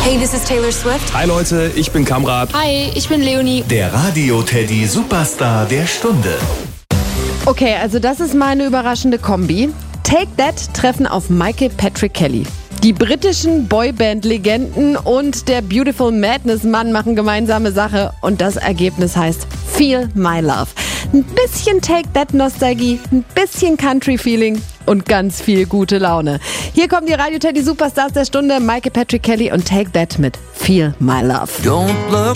Hey, this is Taylor Swift. Hi Leute, ich bin Kamrat. Hi, ich bin Leonie. Der Radio-Teddy Superstar der Stunde. Okay, also das ist meine überraschende Kombi. Take That treffen auf Michael Patrick Kelly. Die britischen Boyband-Legenden und der Beautiful Madness-Mann machen gemeinsame Sache und das Ergebnis heißt Feel My Love. Ein bisschen Take That-Nostalgie, ein bisschen Country-Feeling und ganz viel gute Laune. Hier kommen die Radio-Teddy Superstars der Stunde, Michael Patrick Kelly und Take That mit Feel My Love. Don't look